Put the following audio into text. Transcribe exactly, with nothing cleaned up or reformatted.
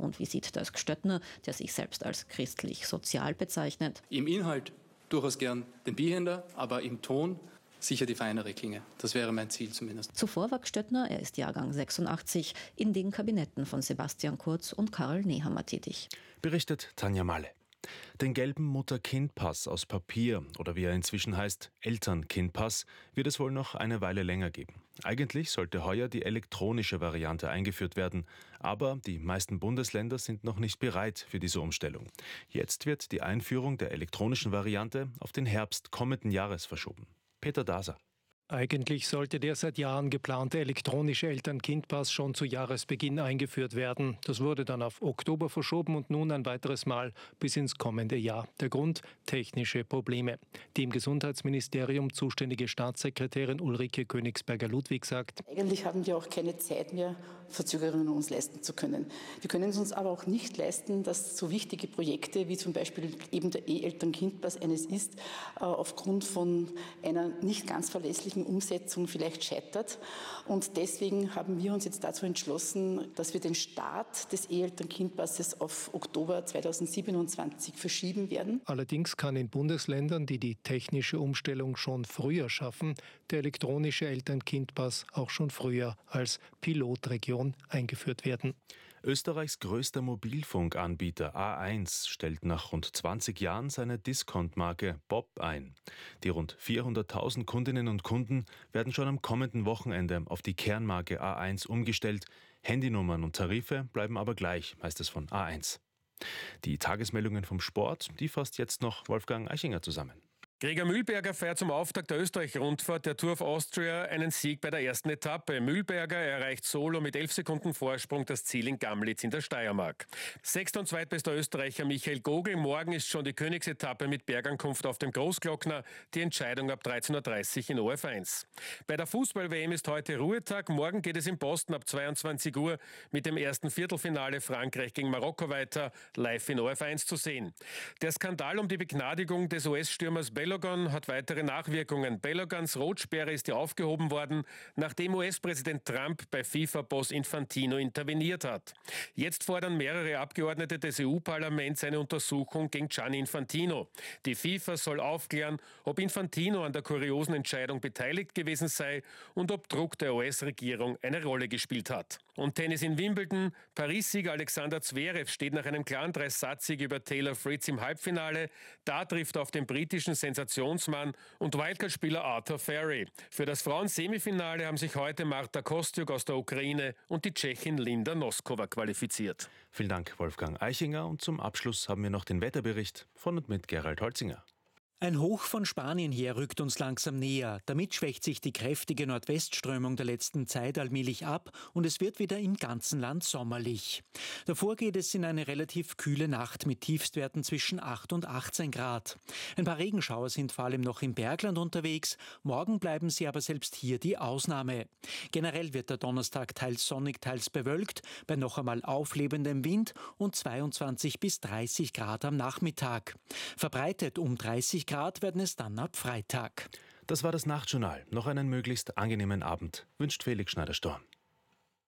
Und wie sieht das Gstöttner, der sich selbst als christlich-sozial bezeichnet? Im Inhalt durchaus gern den Bihänder, aber im Ton sicher die feinere Klinge. Das wäre mein Ziel zumindest. Zuvor war Gstöttner, er ist Jahrgang sechsundachtzig, in den Kabinetten von Sebastian Kurz und Karl Nehammer tätig. Berichtet Tanja Malle. Den gelben Mutter-Kind-Pass aus Papier oder wie er inzwischen heißt, Eltern-Kind-Pass, wird es wohl noch eine Weile länger geben. Eigentlich sollte heuer die elektronische Variante eingeführt werden, aber die meisten Bundesländer sind noch nicht bereit für diese Umstellung. Jetzt wird die Einführung der elektronischen Variante auf den Herbst kommenden Jahres verschoben. Peter Daser. Eigentlich sollte der seit Jahren geplante elektronische Eltern-Kind-Pass schon zu Jahresbeginn eingeführt werden. Das wurde dann auf Oktober verschoben und nun ein weiteres Mal bis ins kommende Jahr. Der Grund? Technische Probleme. Die im Gesundheitsministerium zuständige Staatssekretärin Ulrike Königsberger-Ludwig sagt: Eigentlich haben wir auch keine Zeit mehr, Verzögerungen uns leisten zu können. Wir können es uns aber auch nicht leisten, dass so wichtige Projekte wie zum Beispiel eben der E-Eltern-Kind-Pass eines ist, aufgrund von einer nicht ganz verlässlichen Umsetzung vielleicht scheitert. Und deswegen haben wir uns jetzt dazu entschlossen, dass wir den Start des E-Eltern-Kind-Passes auf Oktober zweitausendsiebenundzwanzig verschieben werden. Allerdings kann in Bundesländern, die die technische Umstellung schon früher schaffen, der elektronische Eltern-Kind-Pass auch schon früher als Pilotregion eingeführt werden. Österreichs größter Mobilfunkanbieter A eins stellt nach rund zwanzig Jahren seine Discount-Marke Bob ein. Die rund vierhunderttausend Kundinnen und Kunden werden schon am kommenden Wochenende auf die Kernmarke A eins umgestellt. Handynummern und Tarife bleiben aber gleich, heißt es von A eins. Die Tagesmeldungen vom Sport, die fasst jetzt noch Wolfgang Eichinger zusammen. Gregor Mühlberger feiert zum Auftakt der Österreich-Rundfahrt der Tour of Austria einen Sieg bei der ersten Etappe. Mühlberger erreicht solo mit elf Sekunden Vorsprung das Ziel in Gamlitz in der Steiermark. Sechster und zweitbester Österreicher Michael Gogl. Morgen ist schon die Königsetappe mit Bergankunft auf dem Großglockner. Die Entscheidung ab dreizehn Uhr dreißig in O F eins. Bei der Fußball-W M ist heute Ruhetag. Morgen geht es in Boston ab zweiundzwanzig Uhr mit dem ersten Viertelfinale Frankreich gegen Marokko weiter, live in O F eins zu sehen. Der Skandal um die Begnadigung des U S-Stürmers Bell Balogun hat weitere Nachwirkungen. Balogans Rotsperre ist ja aufgehoben worden, nachdem U S-Präsident Trump bei FIFA-Boss Infantino interveniert hat. Jetzt fordern mehrere Abgeordnete des E U-Parlaments eine Untersuchung gegen Gianni Infantino. Die FIFA soll aufklären, ob Infantino an der kuriosen Entscheidung beteiligt gewesen sei und ob Druck der U S-Regierung eine Rolle gespielt hat. Und Tennis in Wimbledon. Paris-Sieger Alexander Zverev steht nach einem klaren Dreisatz-Sieg über Taylor Fritz im Halbfinale. Da trifft er auf den britischen Sensationsmann und Wildcard-Spieler Arthur Ferry. Für das Frauen-Semifinale haben sich heute Marta Kostyuk aus der Ukraine und die Tschechin Linda Noskova qualifiziert. Vielen Dank, Wolfgang Eichinger. Und zum Abschluss haben wir noch den Wetterbericht von und mit Gerald Holzinger. Ein Hoch von Spanien her rückt uns langsam näher. Damit schwächt sich die kräftige Nordwestströmung der letzten Zeit allmählich ab und es wird wieder im ganzen Land sommerlich. Davor geht es in eine relativ kühle Nacht mit Tiefstwerten zwischen acht und achtzehn Grad. Ein paar Regenschauer sind vor allem noch im Bergland unterwegs. Morgen bleiben sie aber selbst hier die Ausnahme. Generell wird der Donnerstag teils sonnig, teils bewölkt, bei noch einmal auflebendem Wind und zweiundzwanzig bis dreißig Grad am Nachmittag. Verbreitet um dreißig Grad werden es dann ab Freitag. Das war das Nachtjournal. Noch einen möglichst angenehmen Abend wünscht Felix Schneider-Storm.